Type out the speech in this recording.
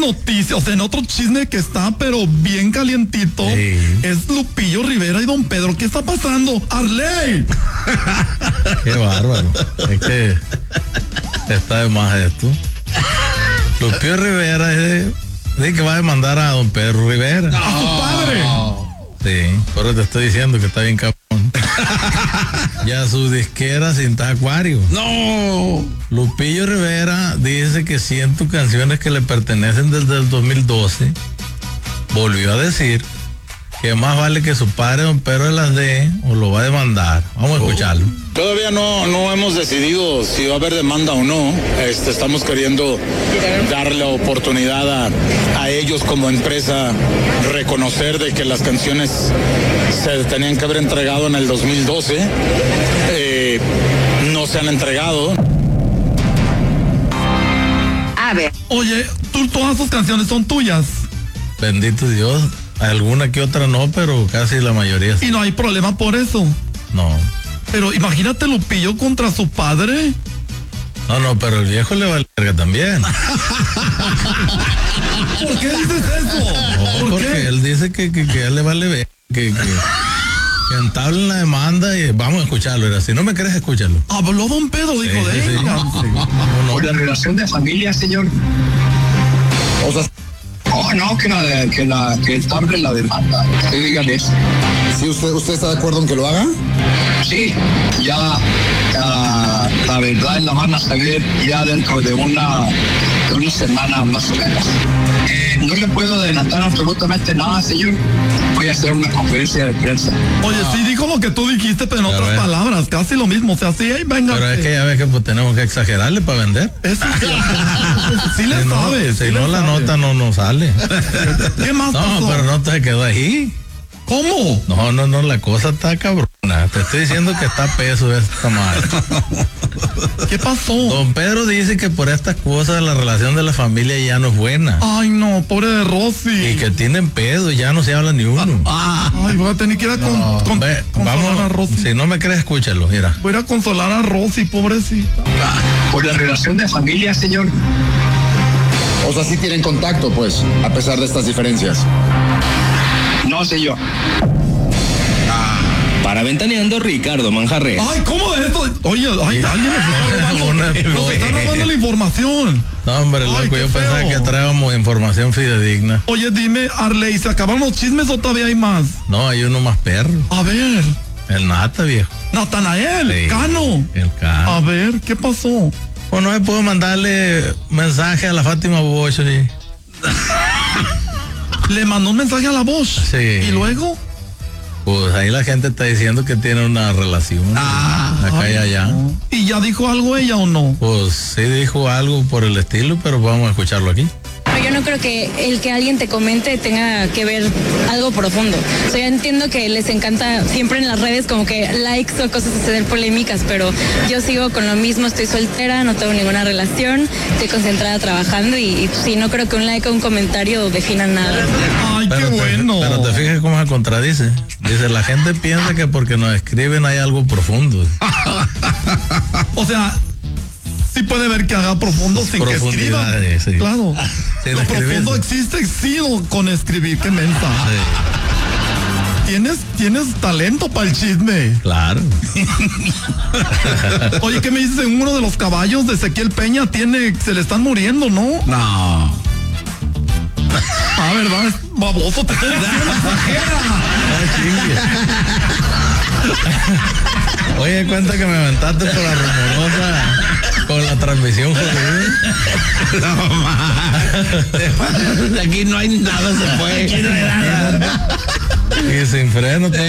noticias, o sea, en otro chisme que está, pero bien calientito, sí, es Lupillo Rivera y Don Pedro. ¿Qué está pasando? ¡Arley! Qué bárbaro. Es que está de más esto. Lupillo Rivera dice que va a demandar a Don Pedro Rivera. ¡A su padre! Sí, pero te estoy diciendo que está bien cabrón. Ya su disquera Cintas Acuario. No. Lupillo Rivera dice que 100 canciones que le pertenecen desde el 2012. Volvió a decir que más vale que su padre Don Pedro las dé o lo va a demandar. Vamos a escucharlo. Todavía no hemos decidido si va a haber demanda o no. Estamos queriendo darle la oportunidad a ellos como empresa reconocer de que las canciones se tenían que haber entregado en el 2012. No se han entregado. A ver. Oye, todas sus canciones son tuyas. Bendito Dios. Alguna que otra no, pero casi la mayoría sí. Y no hay problema por eso. No. Pero imagínate Lupillo contra su padre. No, pero el viejo le vale verga también. ¿Por qué dices eso? No, porque él dice que a él le vale verga, que entablen la demanda y vamos a escucharlo. Era, si no me crees, escúchalo. Habló Don Pedro, dijo de sí, ella. sí. No. Por la relación de familia, señor. O sea, no, que estable la demanda. Digan eso. ¿Sí, usted está de acuerdo en que lo haga? Sí, ya la verdad la van a saber ya dentro de una semana más o menos. No le puedo adelantar absolutamente nada, señor. Voy a hacer una conferencia de prensa. Oye, sí dijo lo que tú dijiste, pero en otras palabras, casi lo mismo. O sea, sí, venga. Pero es que ya ves que pues, tenemos que exagerarle para vender. Eso sí le sabes. Si no, la nota no sale. ¿Qué más pasó? No, pero no te quedó ahí. ¿Cómo? No, la cosa está cabrona. Te estoy diciendo que está a peso esta madre. ¿Qué pasó? Don Pedro dice que por estas cosas la relación de la familia ya no es buena. Ay, no, pobre de Rosy. Y que tienen pedo, ya no se habla ni uno. Ay, voy a tener que ir a consolar vamos, a Rosy. Si no me crees, escúchalo, mira. Voy a ir a consolar a Rosy, pobrecita. Por la relación de familia, señor. O sea, sí tienen contacto, pues, a pesar de estas diferencias. No, señor. Para Ventaneando, Ricardo Manjarres. Ay, ¿cómo es esto? Oye, alguien nos está robando la información. No, hombre, Ay, loco, qué yo pensaba feo. que traíamos información fidedigna. Oye, dime, Arley, ¿se acabaron los chismes o todavía hay más? No, hay uno más perro. A ver, El Nata, viejo. Natanael, Sí, Cano. El Cano. A ver, ¿qué pasó? Bueno, no puedo mandarle mensaje a la Fátima Bosch. ¿Sí? Le mandó un mensaje a la voz. Sí. ¿Y luego? Pues ahí la gente está diciendo que tiene una relación. Acá y allá. No. ¿Y ya dijo algo ella o no? Pues sí dijo algo por el estilo, pero vamos a escucharlo aquí. Pero yo no creo que el que alguien te comente tenga que ver algo profundo. O sea, yo entiendo que les encanta siempre en las redes como que likes o cosas hacer polémicas, pero yo sigo con lo mismo, estoy soltera, no tengo ninguna relación, estoy concentrada trabajando y sí, no creo que un like o un comentario definan nada. Ay, qué bueno. Pero te fijas cómo se contradice. Dice, la gente piensa que porque nos escriben hay algo profundo. O sea, sí puede ver que haga profundo sin que escriba. Sí. Claro. Sin Lo escribir, profundo sí. existe, sí, con escribir, qué mensa. Sí. Tienes talento para el chisme. Claro. Oye, ¿qué me dices? En uno de los caballos de Ezequiel Peña se le están muriendo, ¿no? No. Ah, ¿verdad? Es baboso, te estoy diciendo. Oye, cuenta que me aventaste por la rumorosa con la transmisión, José. No, ma. Aquí no hay nada, se puede. Aquí no hay nada. Y sin freno todo.